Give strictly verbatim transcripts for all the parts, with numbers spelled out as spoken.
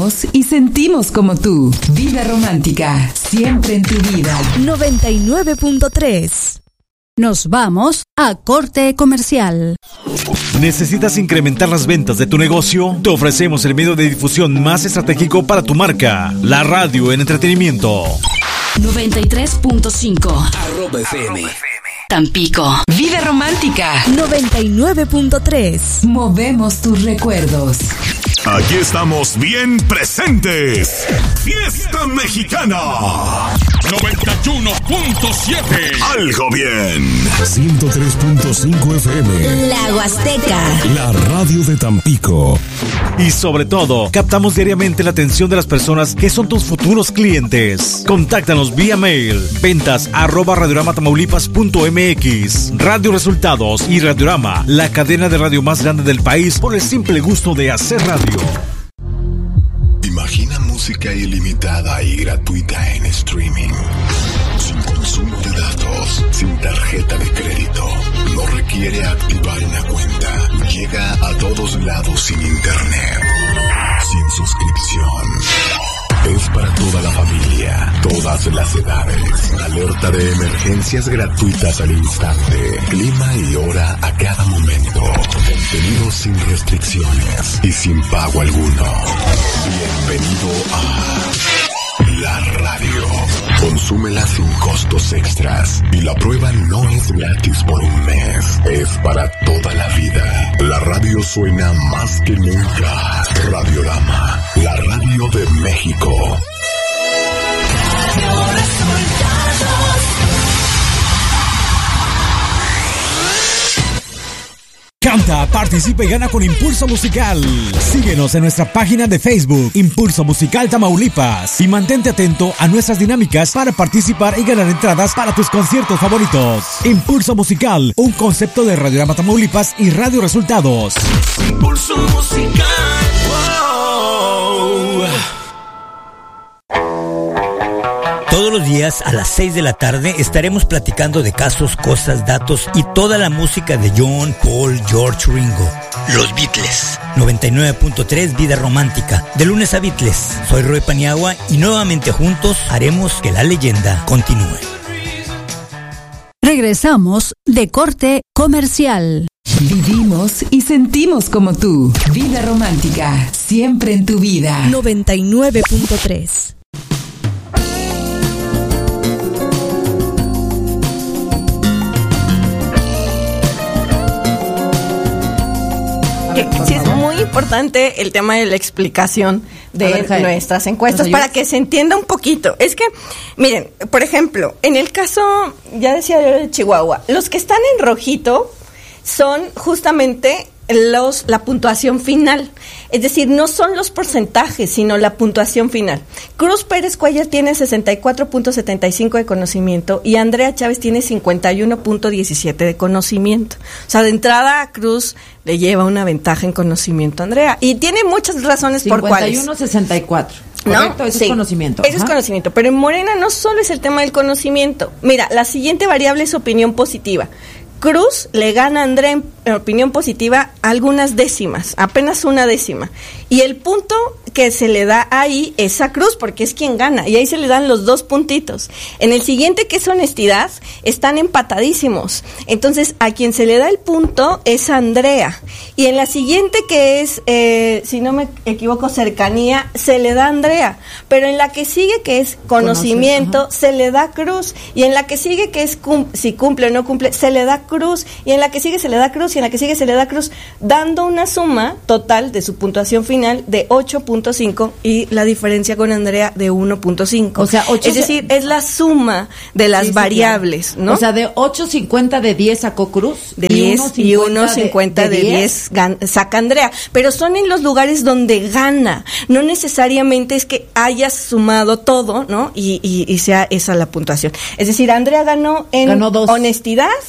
Vivimos y sentimos como tú. Vida romántica, siempre en tu vida. noventa y nueve punto tres. Nos vamos a corte comercial. ¿Necesitas incrementar las ventas de tu negocio? Te ofrecemos el medio de difusión más estratégico para tu marca, la radio en entretenimiento. noventa y tres punto cinco. Arroba F M. Tampico. Vida romántica. noventa y nueve punto tres. Movemos tus recuerdos. Aquí estamos bien presentes. Fiesta Mexicana. noventa y uno punto siete. Algo bien. ciento tres punto cinco F M. La Huasteca. La radio de Tampico. Y sobre todo, captamos diariamente la atención de las personas que son tus futuros clientes. Contáctanos vía mail, ventas arroba radioramatamaaulipas punto m x. Radio Resultados y Radiorama, la cadena de radio más grande del país por el simple gusto de hacer radio. Imagina música ilimitada y gratuita en streaming. Sin consumo de datos, sin tarjeta de crédito. No requiere activar una cuenta. Llega a todos lados sin internet. Sin suscripción. Es para toda la familia, todas las edades. Alerta de emergencias gratuitas al instante. Clima y hora a cada momento. Contenido sin restricciones y sin pago alguno. Bienvenido a la radio. Consúmela sin costos extras. Y la prueba no es gratis por un mes. Es para toda la vida. La radio suena más que nunca. Radiorama, la radio de México. Canta, participa y gana con Impulso Musical. Síguenos en nuestra página de Facebook, Impulso Musical Tamaulipas, y mantente atento a nuestras dinámicas para participar y ganar entradas para tus conciertos favoritos. Impulso Musical, un concepto de Radiorama Tamaulipas y Radio Resultados. Impulso Musical. Wow. Todos los días a las seis de la tarde estaremos platicando de casos, cosas, datos y toda la música de John, Paul, George, Ringo. Los Beatles. noventa y nueve punto tres Vida Romántica. De lunes a Beatles. Soy Roy Paniagua y nuevamente juntos haremos que la leyenda continúe. Regresamos de corte comercial. Vivimos y sentimos como tú. Vida romántica, siempre en tu vida. noventa y nueve punto tres. Sí, es muy importante el tema de la explicación de ver, nuestras encuestas para que se entienda un poquito. Es que, miren, por ejemplo, en el caso, ya decía yo de Chihuahua, los que están en rojito son justamente los la puntuación final, es decir, no son los porcentajes, sino la puntuación final. Cruz Pérez Cuellar tiene sesenta y cuatro punto setenta y cinco de conocimiento y Andrea Chávez tiene cincuenta y uno punto diecisiete de conocimiento. O sea, de entrada a Cruz le lleva una ventaja en conocimiento a Andrea y tiene muchas razones por cuáles. cincuenta y uno sesenta y cuatro. Correcto, ¿no? eso Sí, es conocimiento. Eso Ajá. es conocimiento, pero en Morena no solo es el tema del conocimiento. Mira, la siguiente variable es opinión positiva. Cruz le gana a Andrea en, en opinión positiva algunas décimas, apenas una décima. Y el punto que se le da ahí es a Cruz, porque es quien gana, y ahí se le dan los dos puntitos. En el siguiente, que es honestidad, están empatadísimos. Entonces, a quien se le da el punto es a Andrea. Y en la siguiente, que es, eh, si no me equivoco, cercanía, se le da a Andrea. Pero en la que sigue, que es conocimiento, Conoce, se le da a Cruz. Y en la que sigue, que es cum- si cumple o no cumple, se le da Cruz. Y en la que sigue, se le da Cruz. Y en la que sigue, se le da Cruz. Dando una suma total de su puntuación final de ocho punto cinco y la diferencia con Andrea de uno punto cinco. O sea, ocho es decir, es la suma de las Sí, sí, variables, claro. ¿no? O sea, de ocho cincuenta de diez sacó Cruz. De diez y uno cincuenta de diez saca Andrea. Pero son en los lugares donde gana. No necesariamente es que hayas sumado todo, ¿no? Y, y, y sea esa la puntuación. Es decir, Andrea ganó en Ganó dos. honestidad,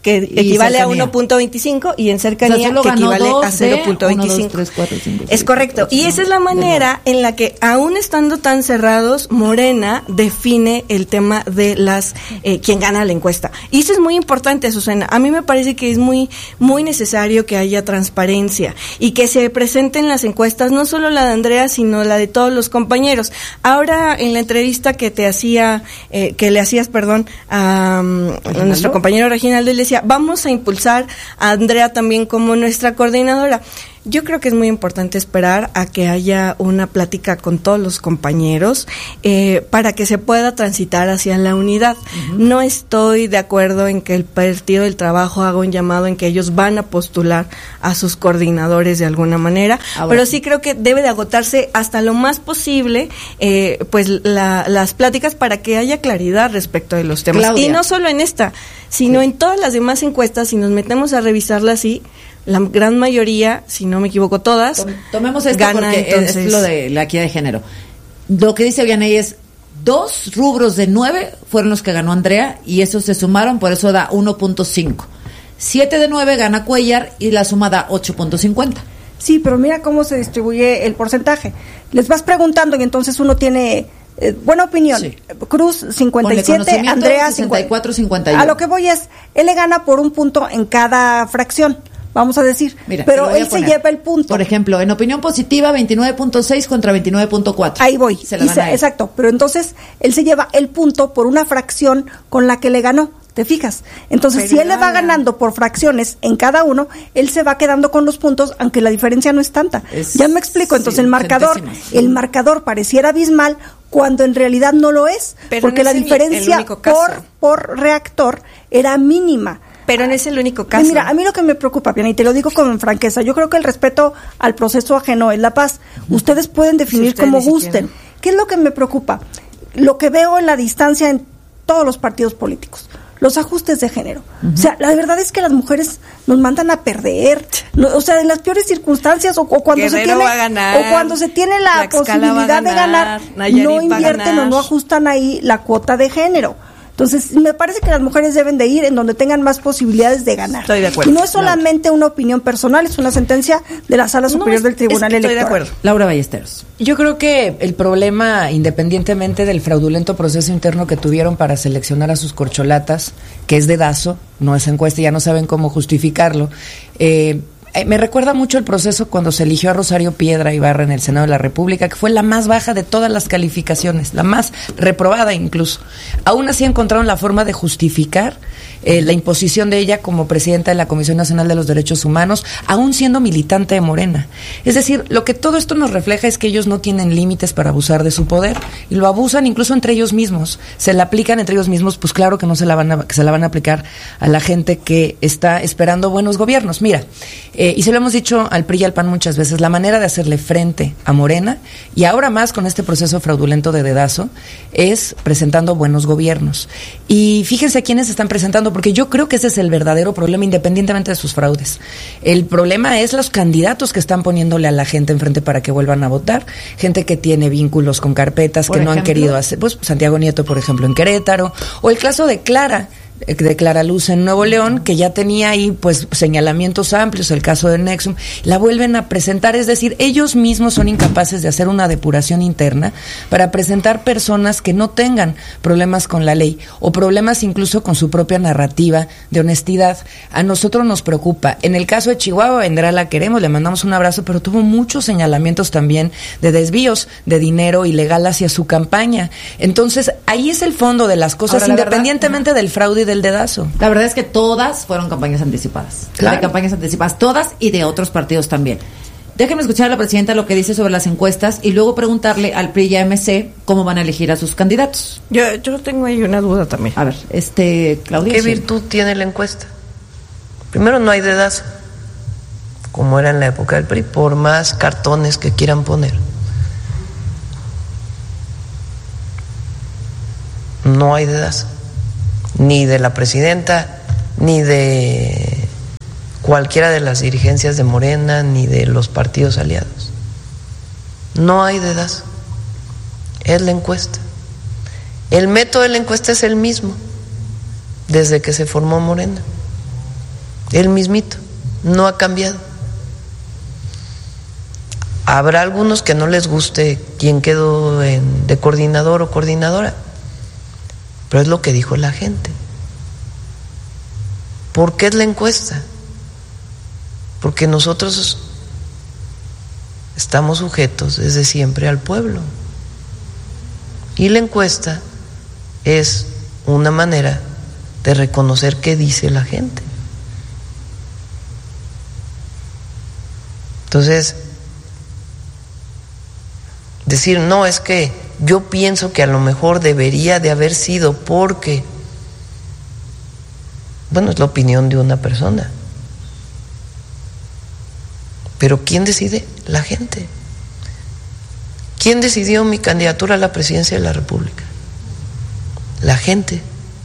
que equivale a uno punto veinticinco, y en cercanía, o sea, que equivale a cero punto veinticinco. Es correcto. Y esa es la manera en la que, aún estando tan cerrados, Morena define el tema de las eh, quién gana la encuesta. Y eso es muy importante, Susana. A mí me parece que es muy muy necesario que haya transparencia y que se presenten las encuestas, no solo la de Andrea, sino la de todos los compañeros. Ahora, en la entrevista que te hacía, eh, que le hacías, perdón, a, a nuestro compañero Reginaldo, él decía, vamos a impulsar a Andrea también como nuestra coordinadora. Yo creo que es muy importante esperar a que haya una plática con todos los compañeros eh, para que se pueda transitar hacia la unidad. Uh-huh. No estoy de acuerdo en que el Partido del Trabajo haga un llamado en que ellos van a postular a sus coordinadores de alguna manera, ah, bueno. pero sí creo que debe de agotarse hasta lo más posible eh, pues la, las pláticas para que haya claridad respecto de los temas. Claudia. Y no solo en esta, sino sí. en todas las demás encuestas, si nos metemos a revisarlas, sí, la gran mayoría, si no me equivoco todas, tomemos esto gana, porque entonces, es lo de la equidad de género. Lo que dice Vianey es, dos rubros de nueve fueron los que ganó Andrea y esos se sumaron, por eso da uno punto cinco. Siete de nueve gana Cuellar y la suma da ocho punto cincuenta. Sí, pero mira cómo se distribuye el porcentaje. Les vas preguntando y entonces uno tiene eh, buena opinión. Sí. Cruz cincuenta y siete, Andrea sesenta y cuatro cincuenta y uno. A lo que voy es, él le gana por un punto en cada fracción, vamos a decir, Mira, pero él se lleva el punto. Por ejemplo, en opinión positiva, veintinueve punto seis contra veintinueve punto cuatro. Ahí voy. Se la se, exacto, pero entonces él se lleva el punto por una fracción con la que le ganó. ¿Te fijas? Entonces, pero si él le va ganando por fracciones en cada uno, él se va quedando con los puntos, aunque la diferencia no es tanta. Es, ya me explico. Entonces, sí, el marcador, el marcador pareciera abismal cuando en realidad no lo es, pero porque no es la diferencia por por reactor era mínima. Pero no es el único caso. Mira, a mí lo que me preocupa, Piana, y te lo digo con franqueza, yo creo que el respeto al proceso ajeno es la paz. Uh-huh. Ustedes pueden definir si como gusten. ¿Qué es lo que me preocupa? Lo que veo en la distancia en todos los partidos políticos. Los ajustes de género. Uh-huh. O sea, la verdad es que las mujeres nos mandan a perder, no, o sea, en las peores circunstancias o, o cuando Guerrero se tiene va a ganar, o cuando se tiene la Tlaxcala posibilidad ganar, de ganar, Nayarit no invierten o no ajustan ahí la cuota de género. Entonces, me parece que las mujeres deben de ir en donde tengan más posibilidades de ganar. Estoy de acuerdo. Y no es solamente Laura. Una opinión personal, es una sentencia de la Sala Superior no, es, del Tribunal es que Electoral. Estoy de acuerdo. Laura Ballesteros. Yo creo que el problema, independientemente del fraudulento proceso interno que tuvieron para seleccionar a sus corcholatas, que es dedazo, no es encuesta, ya no saben cómo justificarlo, eh, me recuerda mucho el proceso cuando se eligió a Rosario Piedra Ibarra en el Senado de la República, que fue la más baja de todas las calificaciones, la más reprobada incluso. Aún así encontraron la forma de justificar eh, la imposición de ella como presidenta de la Comisión Nacional de los Derechos Humanos, aún siendo militante de Morena. Es decir, lo que todo esto nos refleja es que ellos no tienen límites para abusar de su poder, y lo abusan incluso entre ellos mismos. Se la aplican entre ellos mismos, pues claro que no se la van a, que se la van a aplicar a la gente que está esperando buenos gobiernos. Mira, eh, y se lo hemos dicho al P R I y al P A N muchas veces, la manera de hacerle frente a Morena, y ahora más con este proceso fraudulento de dedazo, es presentando buenos gobiernos. Y fíjense quiénes están presentando, porque yo creo que ese es el verdadero problema, independientemente de sus fraudes. El problema es los candidatos que están poniéndole a la gente enfrente para que vuelvan a votar, gente que tiene vínculos con carpetas, que no han querido hacer, pues Santiago Nieto, por ejemplo, en Querétaro, o el caso de Clara, de Clara Luz en Nuevo León, que ya tenía ahí pues señalamientos amplios, el caso de Nexum, la vuelven a presentar, es decir, ellos mismos son incapaces de hacer una depuración interna para presentar personas que no tengan problemas con la ley o problemas incluso con su propia narrativa de honestidad. A nosotros nos preocupa. En el caso de Chihuahua, Vendrá la queremos, le mandamos un abrazo, pero tuvo muchos señalamientos también de desvíos de dinero ilegal hacia su campaña. Entonces, ahí es el fondo de las cosas, ahora, independientemente verdad, del fraude y del dedazo. La verdad es que todas fueron campañas anticipadas. Claro. De campañas anticipadas, todas, y de otros partidos también. Déjenme escuchar a la presidenta lo que dice sobre las encuestas y luego preguntarle al P R I y a M C cómo van a elegir a sus candidatos. Yo, yo tengo ahí una duda también. A ver, este, Claudia. ¿Qué virtud tiene la encuesta? Primero, no hay dedazo, como era en la época del P R I, por más cartones que quieran poner. No hay dedazo. Ni de la presidenta, ni de cualquiera de las dirigencias de Morena, ni de los partidos aliados. No hay dedazo. Es la encuesta. El método de la encuesta es el mismo desde que se formó Morena. el mismito, no ha cambiado. Habrá algunos que no les guste quién quedó en, de coordinador o coordinadora, pero es lo que dijo la gente. ¿Por qué es la encuesta? Porque nosotros estamos sujetos desde siempre al pueblo. Y la encuesta es una manera de reconocer qué dice la gente. Entonces, decir, no, es que yo pienso que a lo mejor debería de haber sido porque, bueno, es la opinión de una persona. Pero ¿quién decide? La gente. ¿Quién decidió mi candidatura a la presidencia de la República? La gente.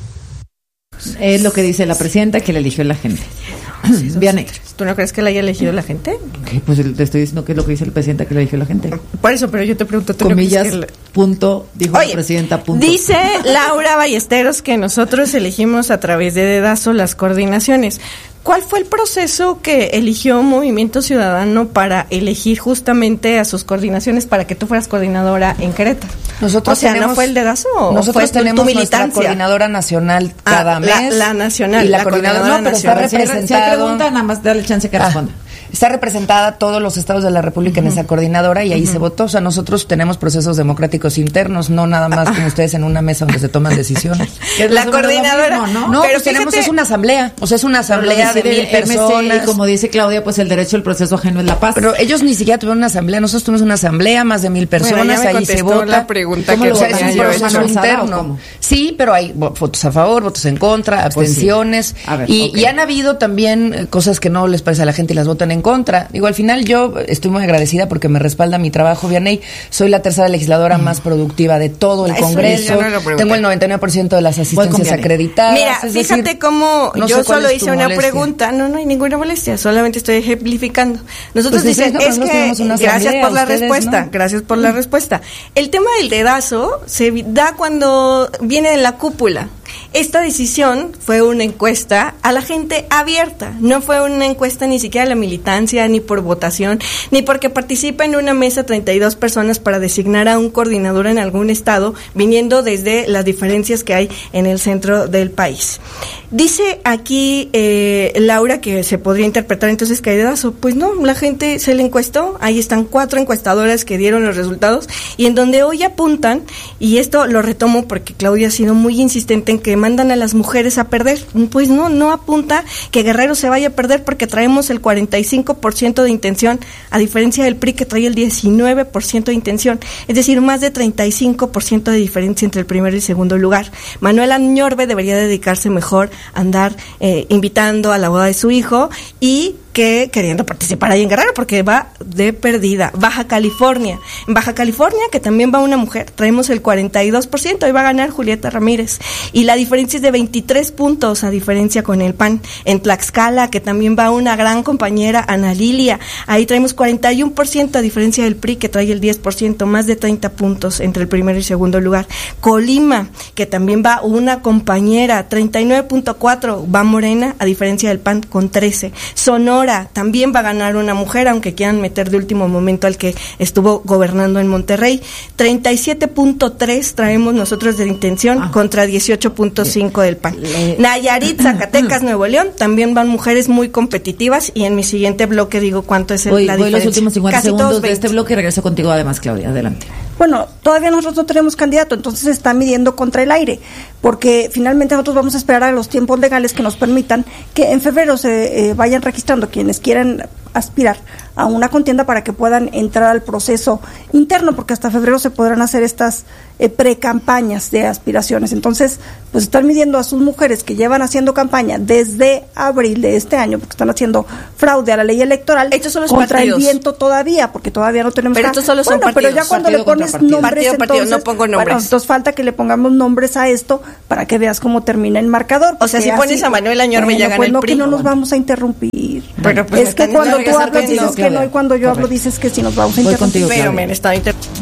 Es lo que dice la presidenta, que la eligió la gente. Vianney. ¿Tú no crees que la haya elegido la gente? Okay, pues te estoy diciendo que es lo que dice la presidenta, que la eligió la gente. Por eso, pero yo te pregunto, ¿tú comillas, no crees que la... punto, dijo Oye, la presidenta, punto. Dice Laura Ballesteros que nosotros elegimos a través de dedazo las coordinaciones. ¿Cuál fue el proceso que eligió Movimiento Ciudadano para elegir justamente a sus coordinaciones para que tú fueras coordinadora en Querétaro? Nosotros o sea, tenemos, ¿no fue el dedazo o nosotros fue tu, tenemos tu militancia? Nuestra coordinadora nacional cada ah, mes. La, la nacional. Y la, la coordinadora, coordinadora no, pero nacional. está representada. Si hay pregunta, nada más dale chance que ah, responda. Está representada todos los estados de la República uh-huh. en esa coordinadora y ahí uh-huh. se votó. O sea, nosotros tenemos procesos democráticos internos, no nada más como ustedes en una mesa donde se toman decisiones. La coordinadora, mismo, ¿no? No, pero pues tenemos, es una asamblea. O sea, es una asamblea de mil personas. Y como dice Claudia, pues el derecho al proceso ajeno es la paz. Pero ellos ni siquiera tuvieron una asamblea. Nosotros tuvimos una asamblea, más de mil personas, bueno, ahí se vota. La pregunta ¿Cómo que lo o sea, es un proceso interno? Sí, pero hay votos a favor, votos en contra, abstenciones. Pues sí. ver, y, okay. y han habido también cosas que no les parece a la gente y las votan en contra. Digo, al final yo estoy muy agradecida porque me respalda mi trabajo, Vianney. Soy la tercera legisladora mm. más productiva de todo el Eso Congreso. No Tengo el noventa y nueve por ciento de las asistencias acreditadas. Mira, es fíjate decir, cómo no yo solo hice una molestia. pregunta. No, no hay ninguna molestia, solamente estoy ejemplificando. Nosotros pues dicen, es que gracias por la respuesta, ¿no? gracias por la respuesta. El tema del dedazo se da cuando viene de la cúpula. Esta decisión fue una encuesta a la gente abierta, no fue una encuesta ni siquiera a la militancia, ni por votación, ni porque participa en una mesa treinta y dos personas para designar a un coordinador en algún estado, viniendo desde las diferencias que hay en el centro del país. Dice aquí eh, Laura que se podría interpretar entonces que hay dedazo. Pues no, la gente se le encuestó, ahí están cuatro encuestadoras que dieron los resultados y en donde hoy apuntan, y esto lo retomo porque Claudia ha sido muy insistente en que mandan a las mujeres a perder. Pues no, no apunta que Guerrero se vaya a perder porque traemos el cuarenta y cinco por ciento de intención, a diferencia del P R I que trae el diecinueve por ciento de intención, es decir, más de treinta y cinco por ciento de diferencia entre el primero y el segundo lugar. Manuel Añorbe debería dedicarse mejor a andar eh, invitando a la boda de su hijo y que queriendo participar ahí en Guerrero porque va de perdida. Baja California. En Baja California, que también va una mujer, traemos el cuarenta y dos por ciento, ahí va a ganar Julieta Ramírez. Y la diferencia es de veintitrés puntos a diferencia con el P A N. En Tlaxcala, que también va una gran compañera, Ana Lilia, ahí traemos cuarenta y uno por ciento a diferencia del P R I, que trae el diez por ciento, más de treinta puntos entre el primero y segundo lugar. Colima, que también va una compañera, treinta y nueve punto cuatro, va Morena, a diferencia del P A N con trece. Sonora también va a ganar una mujer, aunque quieran meter de último momento al que estuvo gobernando en Monterrey. treinta y siete punto tres traemos nosotros de intención ah. contra dieciocho punto cinco del P A N. Le... Nayarit, Zacatecas, Nuevo León, también van mujeres muy competitivas y en mi siguiente bloque digo cuánto es el, voy, la voy diferencia. Los últimos cincuenta segundos de este bloque y regreso contigo además, Claudia. Adelante. Bueno, todavía nosotros no tenemos candidato, entonces se está midiendo contra el aire, porque finalmente nosotros vamos a esperar a los tiempos legales que nos permitan que en febrero se eh, vayan registrando quienes quieran aspirar a una contienda para que puedan entrar al proceso interno, porque hasta febrero se podrán hacer estas eh, pre-campañas de aspiraciones. Entonces, pues están midiendo a sus mujeres que llevan haciendo campaña desde abril de este año, porque están haciendo fraude a la ley electoral contra partidos. El viento todavía, porque todavía no tenemos... Pero estos solo bueno, son pero ya cuando partido le pones nombres, partido, partido, entonces, no pongo nombres. Bueno, entonces falta que le pongamos nombres a esto para que veas cómo termina el marcador. O sea, si pones así, a Manuel Añorbe bueno, ya gana pues el no, P R I. que no nos vamos a interrumpir. Pero pues es que cuando tú hablas dices que no y cuando yo hablo dices que sí nos vamos a interrumpir. Pero me está inter...